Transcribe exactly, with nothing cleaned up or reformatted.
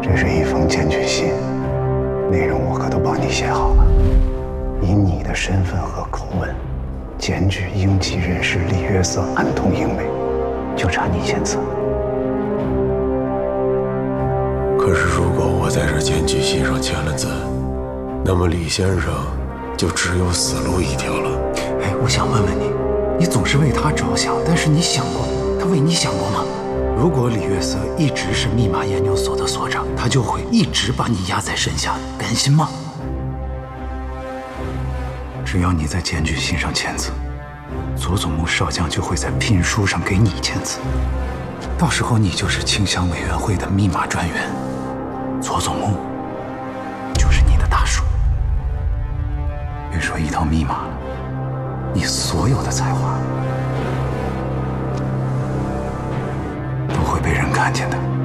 这是一封检举信，内容我可都帮你写好了。以你的身份和口吻，检举英籍人士李约瑟暗通英美，就差你签字。 可是如果我在这检举信上签了字，那么李先生就只有死路一条了。 哎，我想问问你，你总是为他着想，但是你想过他为你想过吗？如果李约瑟一直是密码研究所的所长，他就会一直把你压在身下，甘心吗？只要你在检举信上签字，佐佐木少将就会在聘书上给你签字，到时候你就是清乡委员会的密码专员，佐佐木就是你的大叔。别说一套密码了，你所有的才华都会被人看见的。